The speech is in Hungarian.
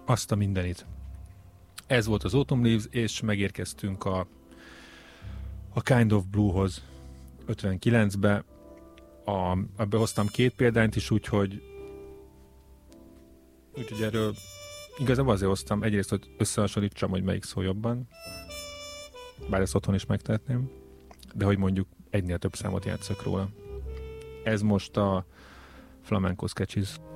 Azt a mindenit. Ez volt az Autumn Leaves, és megérkeztünk a Kind of Blue-hoz 59-be. Ebbe hoztam 2 példányt is, úgyhogy erről igazából azért hoztam egyrészt, hogy összehasonlítsam, hogy melyik szól jobban, bár ezt otthon is megtehetném, de hogy mondjuk egynél több számot játszok róla. Ez most a Flamenco Sketches.